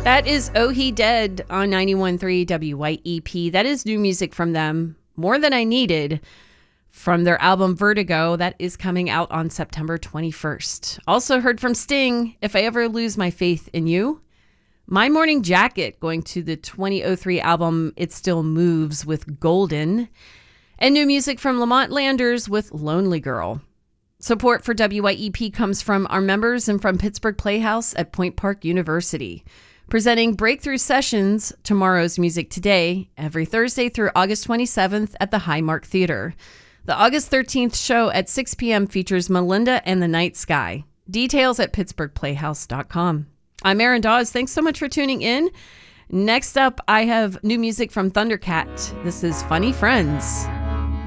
That is Oh He Dead on 91.3 WYEP. That is new music from them, More Than I Needed, from their album Vertigo. That is coming out on September 21st. Also heard from Sting, If I Ever Lose My Faith in You. My Morning Jacket, going to the 2003 album It Still Moves with Golden. And new music from Lamont Landers with Lonely Girl. Support for WYEP comes from our members and from Pittsburgh Playhouse at Point Park University. Presenting Breakthrough Sessions, Tomorrow's Music Today, every Thursday through August 27th at the Highmark Theater. The August 13th show at 6 p.m. features Melinda and the Night Sky. Details at pittsburghplayhouse.com. I'm Erin Dawes. Thanks so much for tuning in. Next up, I have new music from Thundercat. This is Funny Friends.